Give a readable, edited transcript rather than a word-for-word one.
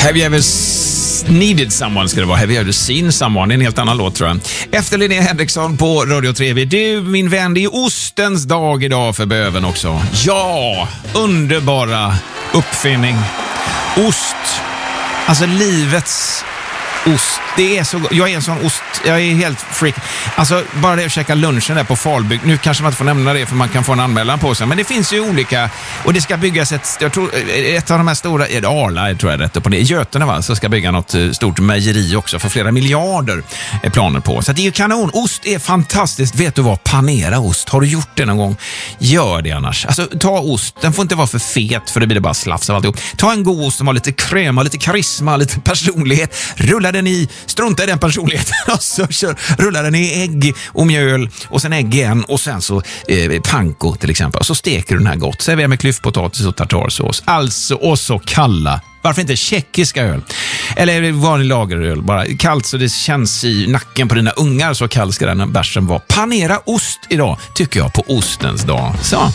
Have you ever needed someone ska det vara. Have you ever seen someone? Det är en helt annan låt tror jag. Efter Linnea Henriksson på Radio 3. Du, min vän, det är ostens dag idag för böven också. Ja, underbara uppfinning. Ost. Alltså livets ost. Det är så jag är en sån ost. Jag är helt freak. Alltså bara det att käka lunchen där på Falbygg. Nu kanske man inte får nämna det för man kan få en anmälan på sig. Men det finns ju olika. Och det ska byggas ett av de här stora, Arla tror jag rätt upp på det. Götene va, så ska bygga något stort mejeri också för flera miljarder planer på. Så det är ju kanon. Ost är fantastiskt. Vet du vad? Panera ost. Har du gjort det någon gång? Gör det annars. Alltså ta ost. Den får inte vara för fet för det blir det bara slafs av alltihop. Ta en god ost som har lite krema, lite karisma, lite personlighet. Rulla den i, strunta i den personligheten och så rullar den i ägg och mjöl och sen ägg igen och sen så panko till exempel och så steker du den här gott. Servera med klyftpotatis och tartarsås. Alltså, och så kalla. Varför inte tjeckiska öl? Eller vanlig lageröl. Bara kallt så det känns i nacken på dina ungar, så kall ska den bärsen vara. Panera ost idag tycker jag på ostens dag. Så.